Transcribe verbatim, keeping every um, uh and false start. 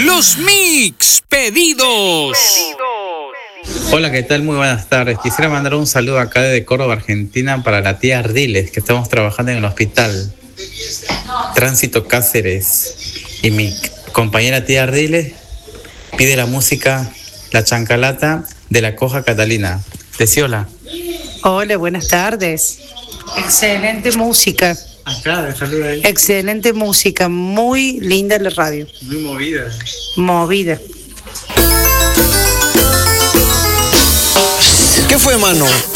Los Mix Pedidos. Hola, ¿qué tal? Muy buenas tardes. Quisiera mandar un saludo acá desde Córdoba, Argentina, para la tía Ardiles, que estamos trabajando en el hospital Tránsito Cáceres. Y mi compañera tía Ardiles pide la música La Chancalata de la Coja Catalina. Decí hola. Hola, buenas tardes. Excelente música. Acá, de salud ahí. Excelente música, muy linda la radio. Muy movida. Movida. ¿Qué fue, mano?